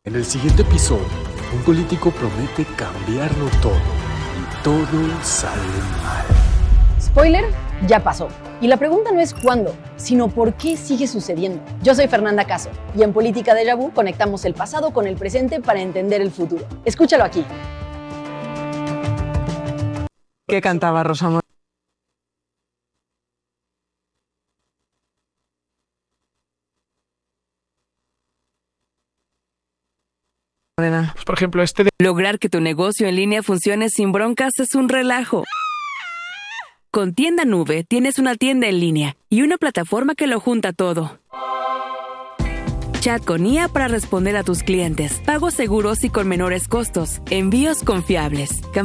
En el siguiente episodio, un político promete cambiarlo todo y todo sale mal. Spoiler, ya pasó. Y la pregunta no es cuándo, sino por qué sigue sucediendo. Yo soy Fernanda Caso y en Política Déjà Vu conectamos el pasado con el presente para entender el futuro. Escúchalo aquí. ¿Qué cantaba Rosa Morena? Pues, por ejemplo, Lograr que tu negocio en línea funcione sin broncas es un relajo. Con Tienda Nube tienes una tienda en línea y una plataforma que lo junta todo. Chat con IA para responder a tus clientes, pagos seguros y con menores costos, envíos confiables,